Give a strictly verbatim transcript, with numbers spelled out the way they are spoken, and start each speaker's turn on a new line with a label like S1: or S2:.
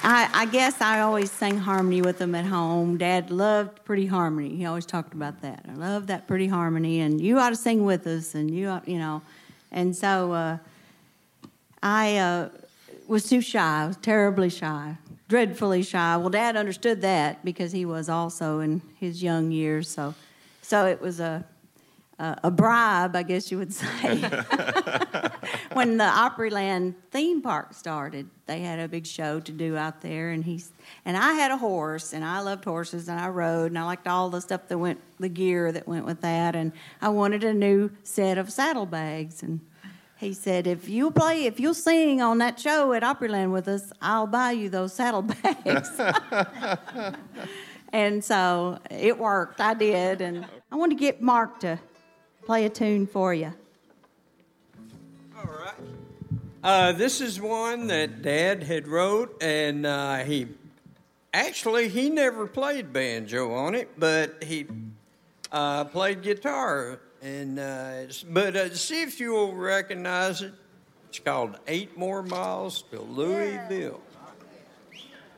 S1: I, I guess I always sang harmony with them at home. Dad loved pretty harmony. He always talked about that. I love that pretty harmony, and you ought to sing with us, and you ought, you know. And so uh, I uh, was too shy. I was terribly shy, dreadfully shy. Well, Dad understood that because he was also in his young years. So, so it was a a, a bribe, I guess you would say. When the Opryland theme park started, they had a big show to do out there, and he's and I had a horse, and I loved horses, and I rode, and I liked all the stuff that went, the gear that went with that, and I wanted a new set of saddlebags, and he said, if you'll play, if you'll sing on that show at Opryland with us, I'll buy you those saddlebags. And so it worked. I did, and I want to get Mark to play a tune for you.
S2: All right. Uh, this is one that Dad had wrote, and uh, he actually he never played banjo on it, but he uh, played guitar. And uh, but uh, see if you will recognize it. It's called Eight More Miles to Louisville.